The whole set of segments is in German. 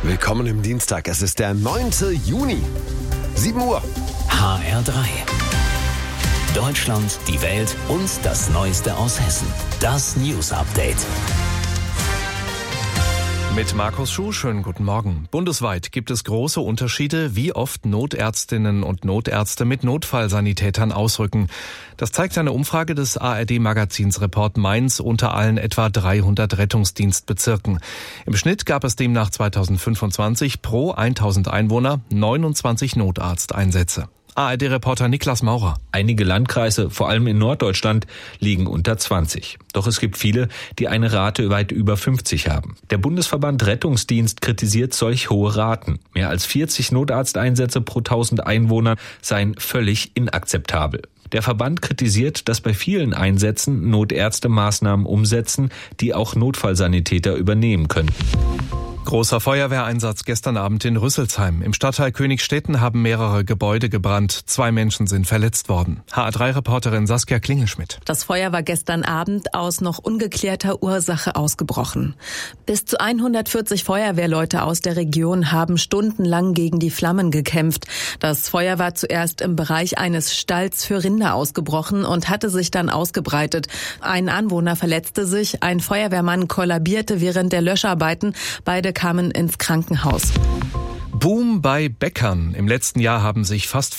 Willkommen im Dienstag. Es ist der 9. Juni. 7 Uhr. HR3. Deutschland, die Welt und das Neueste aus Hessen. Das News Update. Mit Markus Schuh, schönen guten Morgen. Bundesweit gibt es große Unterschiede, wie oft Notärztinnen und Notärzte mit Notfallsanitätern ausrücken. Das zeigt eine Umfrage des ARD-Magazins Report Mainz unter allen etwa 300 Rettungsdienstbezirken. Im Schnitt gab es demnach 2025 pro 1000 Einwohner 29 Notarzteinsätze. ARD-Reporter Niklas Maurer. Einige Landkreise, vor allem in Norddeutschland, liegen unter 20. Doch es gibt viele, die eine Rate weit über 50 haben. Der Bundesverband Rettungsdienst kritisiert solch hohe Raten. Mehr als 40 Notarzteinsätze pro 1000 Einwohner seien völlig inakzeptabel. Der Verband kritisiert, dass bei vielen Einsätzen Notärzte Maßnahmen umsetzen, die auch Notfallsanitäter übernehmen könnten. Großer Feuerwehreinsatz gestern Abend in Rüsselsheim. Im Stadtteil Königstetten haben mehrere Gebäude gebrannt. 2 Menschen sind verletzt worden. HR3-Reporterin Saskia Klingelschmidt. Das Feuer war gestern Abend aus noch ungeklärter Ursache ausgebrochen. Bis zu 140 Feuerwehrleute aus der Region haben stundenlang gegen die Flammen gekämpft. Das Feuer war zuerst im Bereich eines Stalls für Rinder ausgebrochen und hatte sich dann ausgebreitet. Ein Anwohner verletzte sich, ein Feuerwehrmann kollabierte während der Löscharbeiten. Beide kamen ins Krankenhaus. Boom bei Bäckern. Im letzten Jahr haben sich fast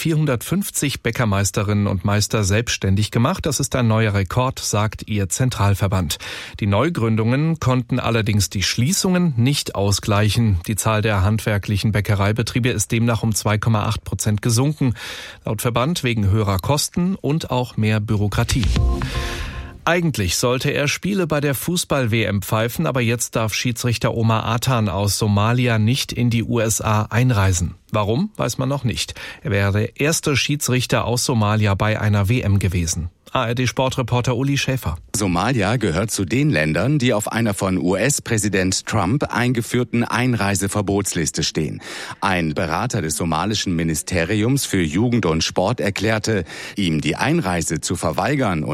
450 Bäckermeisterinnen und Meister selbstständig gemacht. Das ist ein neuer Rekord, sagt ihr Zentralverband. Die Neugründungen konnten allerdings die Schließungen nicht ausgleichen. Die Zahl der handwerklichen Bäckereibetriebe ist demnach um 2,8% gesunken. Laut Verband wegen höherer Kosten und auch mehr Bürokratie. Eigentlich sollte er Spiele bei der Fußball-WM pfeifen, aber jetzt darf Schiedsrichter Omar Atan aus Somalia nicht in die USA einreisen. Warum, weiß man noch nicht. Er wäre der erste Schiedsrichter aus Somalia bei einer WM gewesen. ARD-Sportreporter Uli Schäfer. Somalia gehört zu den Ländern, die auf einer von US-Präsident Trump eingeführten Einreiseverbotsliste stehen. Ein Berater des somalischen Ministeriums für Jugend und Sport erklärte, ihm die Einreise zu verweigern